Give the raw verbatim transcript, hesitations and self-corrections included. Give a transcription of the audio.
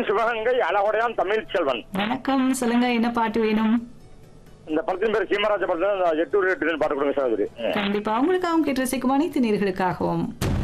வணக்கம் சிவகங்கை அழகுடையான் தமிழ் செல்வன். வணக்கம், சொல்லுங்க என்ன பாட்டு வேணும்? இந்த படத்தின் பேர் சீமராஜ படத்துல எட்டு எட்டு பாட்டு கொடுங்க சார். கண்டிப்பா உங்களுக்காகவும் கேட்டு ரசிக்கும் அனைத்து நேர்களுக்காகவும்.